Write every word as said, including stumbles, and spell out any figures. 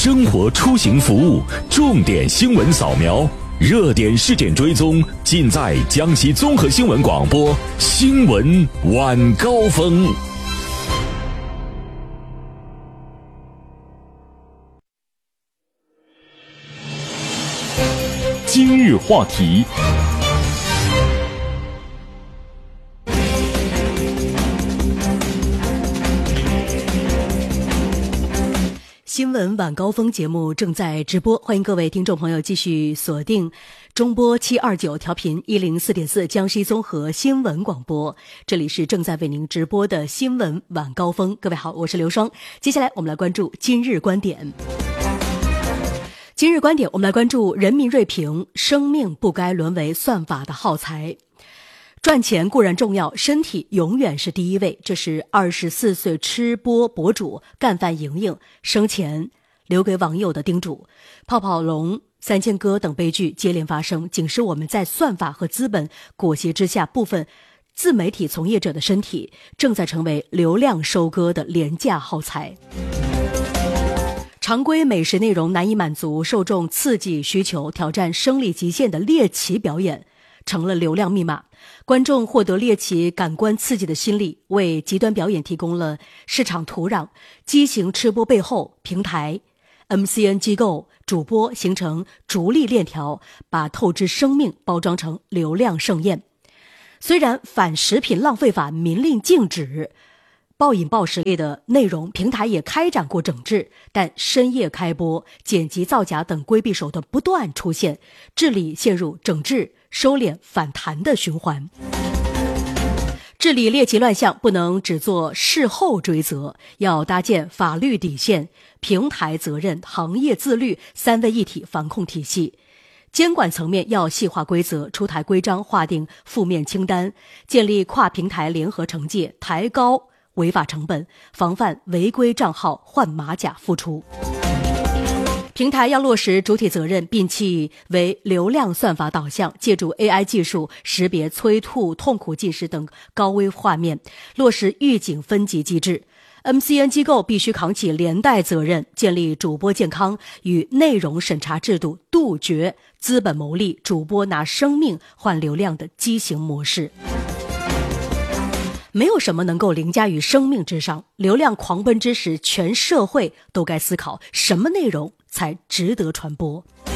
生活出行服务，重点新闻扫描，热点事件追踪，尽在江西综合新闻广播新闻晚高峰。今日话题。 新闻晚高峰节目正在直播，欢迎各位听众朋友继续锁定中波七二九调频一零四点四江西综合新闻广播，这里是正在为您直播的新闻晚高峰。各位好，我是刘双。接下来我们来关注今日观点。今日观点，我们来关注人民锐评：生命不该沦为算法的耗材。赚钱固然重要，身体永远是第一位。这是二十四岁吃播博主干饭莹莹生前留给网友的叮嘱。泡泡龙、三千哥等悲剧接连发生，警示我们在算法和资本裹挟之下，部分自媒体从业者的身体正在成为流量收割的廉价耗材。常规美食内容难以满足受众刺激需求，挑战生理极限的猎奇表演成了流量密码。观众获得猎奇感官刺激的心理，为极端表演提供了市场土壤。畸形吃播背后，平台、M C N 机构、主播形成逐利链条，把透支生命包装成流量盛宴。虽然反食品浪费法明令禁止暴饮暴食类的内容，平台也开展过整治，但深夜开播、剪辑造假等规避手段不断出现，治理陷入整治、收敛、反弹的循环。治理猎奇乱象不能只做事后追责，要搭建法律底线、平台责任、行业自律三位一体防控体系。监管层面要细化规则，出台规章，划定负面清单，建立跨平台联合惩戒，抬高违法成本，防范违规账号换马甲复出。平台要落实主体责任，摒弃为流量算法导向，借助 A I 技术识别催吐、痛苦进食等高危画面，落实预警分级机制。M C N 机构必须扛起连带责任，建立主播健康与内容审查制度，杜绝资本牟利、主播拿生命换流量的畸形模式。没有什么能够凌驾于生命之上，流量狂奔之时，全社会都该思考什么内容才值得传播。